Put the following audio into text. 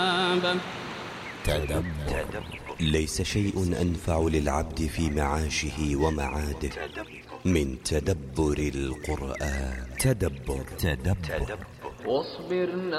تدبر. ليس شيء أنفع للعبد في معاشه ومعاده من تدبر القرآن. تدبر. واصبر